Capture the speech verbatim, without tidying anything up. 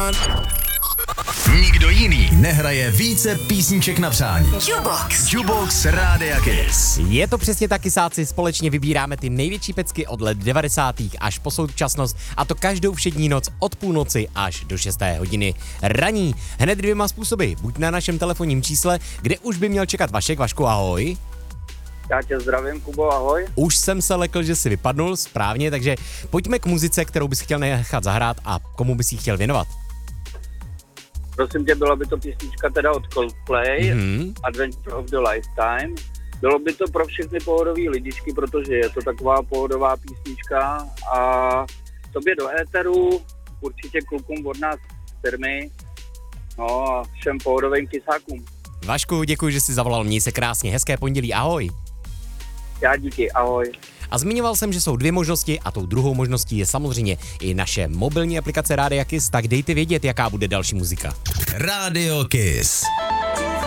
one. Nikdo jiný nehraje více písniček na přání. Jukebox. Jukebox Rádia Kiss. Je to přesně tak, kysáci, společně vybíráme ty největší pecky od let devadesátých až po současnost, a to každou všední noc od půlnoci až do šesté hodiny raní. Hned dvěma způsoby, buď na našem telefonním čísle, kde už by měl čekat Vašek. Vašku, ahoj. Já tě zdravím, Kubo, ahoj. Už jsem se lekl, že jsi vypadnul, správně, takže pojďme k muzice, kterou bys chtěl nechat zahrát a komu bys ji chtěl věnovat. Prosím tě, byla by to písnička teda od Coldplay, mm-hmm. Adventure of the Lifetime. Bylo by to pro všechny pohodové lidičky, protože je to taková pohodová písnička a tobě do éteru, určitě klukům od nás z firmy, no a všem pohodovým kysákům. Vašku, děkuji, že jsi zavolal, měj se krásně, hezké pondělí, ahoj. Já díky, ahoj. A zmiňoval jsem, že jsou dvě možnosti a tou druhou možností je samozřejmě i naše mobilní aplikace Rádia Kiss, tak dejte vědět, jaká bude další muzika. Rádio Kiss.